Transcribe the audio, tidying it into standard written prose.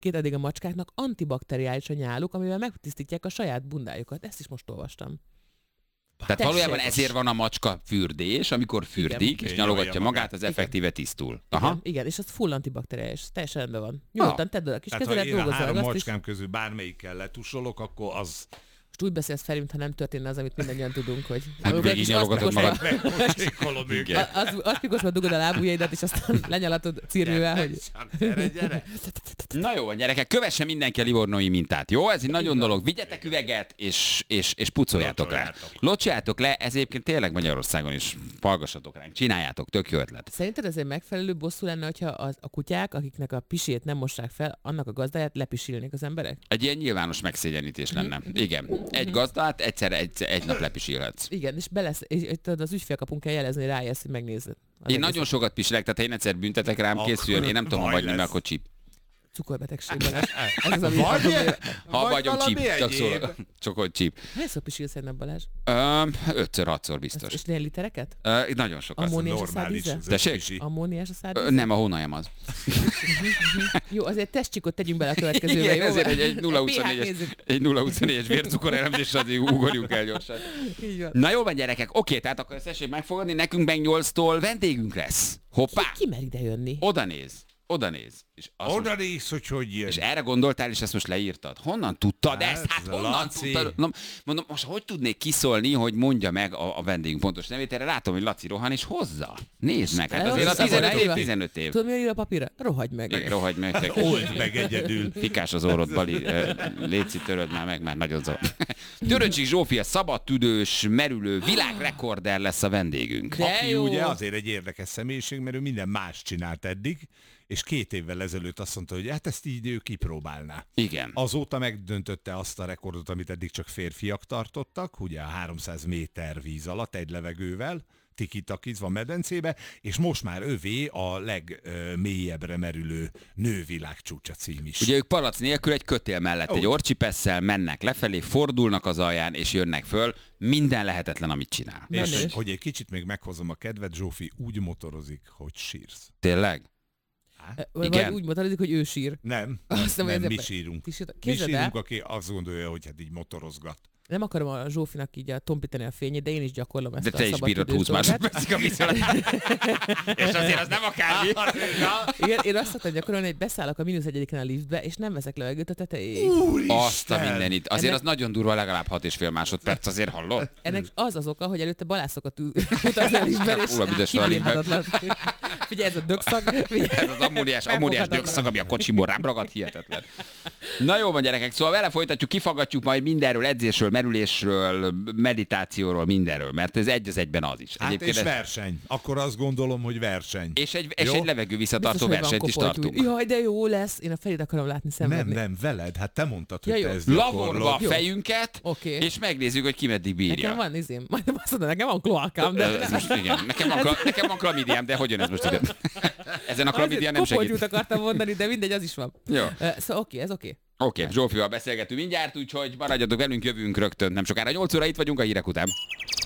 eddig a macskáknak antibakteriális a nyáluk, amivel megtisztítják a saját bundájukat. Ezt is most olvastam. Tehát valójában ezért van a macska fürdés, amikor fürdik, és nyalogatja magát, az effektíve tisztul. Aha. Igen, és az full antibakteriális, teljesen rendben van. Nyugodtan tedd oda a kis kezedet, dolgozzal. Tehát ha én a 3 macskám közül bármelyikkel letusolok, akkor az... Most úgy beszélsz fel, mintha nem történne az, amit mindannyian tudunk, hogy... Hát végig nyalogatod magad. Azt pikosba dugod a lábujjaidat, és aztán lenyalatod cirművel, hogy... Gyere. Na jó van, gyerekek, kövesse mindenki a livornói mintát, jó? Ez egy nagyon dolog. Vigyetek üveget, és pucoljátok rá. Locsoljátok le, ez egyébként tényleg Magyarországon is. Hallgassatok ránk, csináljátok, tök jó ötlet. Szerinted ez egy megfelelő bosszú lenne, hogyha a kutyák, akiknek a pisét nem mossák fel, annak a gazdáját lepisilnék az emberek? Egy ilyen nyilvános megszégyenítés lenne. Igen. Egy gazdát egyszerre egy nap lepisilhetsz. Igen, és az ügyfélkapunk kell jelezni, hogy rájössz, hogy megnézed. Én nagyon sokat pisilek, tehát ha én egyszer büntetek rám, készüljön, én nem tudom, hogy nem, akkor csíp. Cukorbetegségben. Ez az, ami ha vagyom csíp, csak hogy csíp. Hányszor pisilsz egy nap, Balázs? 5-6-szor biztos. És ilyen litereket? Nagyon sokat. Ammóniás a szádíze? Tessék? Ammóniás a szádíze? Nem, a hónajem az. Jó, azért testcsikot tegyünk bele a következőbe. Igen, ezért egy 0-24-es vércukor elemzésre azért ugorjunk el gyorsan. Na jó van, gyerekek, oké, tehát akkor ezt tessék megfogadni, nekünk meg 8-tól vendégünk lesz. Hoppá! Ki mer ide jönni? Oda néz. Oda néz, hogy jön. És erre gondoltál, és ezt most leírtad. Honnan tudtad ezt? Hát honnan Laci. tudtad? Mondom, most hogy tudnék kiszólni, hogy mondja meg a vendégünk pontos nevét? Erre látom, hogy Laci rohan, és hozza. Nézd meg, hát azért a 15 év. Tudod, mi ír a papírra? Rohagy meg. Igen, rohagy meg. Old meg egyedül. Fikás az orrod, Bali. Léci, töröd már meg, már nagyon zavar. Töröcsik Zsófia szabadtüdős, merülő világrekorder lesz a vendégünk. Aki ugye azért egy érdekes személyiség, mert ő minden más csinált eddig, és 2 évvel ezelőtt azt mondta, hogy hát ezt így ő kipróbálná. Igen. Azóta megdöntötte azt a rekordot, amit eddig csak férfiak tartottak, ugye a 300 méter víz alatt egy levegővel, tikizva medencébe, és most már övé a legmélyebbre merülő nővilágcsúcsa cím is. Ugye ők palac nélkül egy kötél mellett egy orcsipesszel mennek lefelé, fordulnak az alján, és jönnek föl. Minden lehetetlen, amit csinál. És hogy egy kicsit még meghozom a kedvet, Zsófi úgy motorozik, hogy sírsz. Tényleg? Vagy úgy motorozik, hogy ő sír. Nem, mi sírunk. Mi sírunk, aki azt gondolja, hogy hát így motorozgat. Nem akarom a Zsófinak így tompítani a fényét, de én is gyakorlom ezt de a te is bírod 20 másodpercig a viszonylat. És azért az nem akármi. Igen, én azt szoktam gyakorolni, hogy beszállok a -1-en a liftbe, és nem veszek levegőt a tetejéig. Azt a mindenit. Azért az nagyon durva, legalább 6,5 másodperc, azért hallod? Ennek az oka, hogy előtte balászokat utazni a liftben, és kibírhatatlan. Figyelj, ez a dögszag. Ez az ammóniás dögszag, ami a kocsimból rám ragadt, hihetetlen. Na jó van, gyerekek, szóval vele folytatjuk, kifaggatjuk majd mindenről, edzésről, merülésről, meditációról, mindenről, mert ez egy az egyben az is. Hát és verseny. Akkor azt gondolom, hogy verseny. És egy levegő visszatartó versenyt is tartunk. Jaj, de jó lesz. Én a felét akarom látni szenvedni. Nem, veled. Hát te mondtad, hogy te ezt lavorva a fejünket, és megnézzük, hogy ki meddig bírja. Nekem van majd azt mondom, nekem van kloakám, de... Igen, nekem van klamidiám, de hogy jön ez most ide? Ezen a klamidián nem segít. Kopoltyút akartam mondani, de mindegy, az is van. Jó. Szóval ez oké. Oké, Zsófival beszélgetünk mindjárt, úgyhogy maradjatok velünk, jövünk rögtön. Nem sokára 8 óra itt vagyunk a hírek után.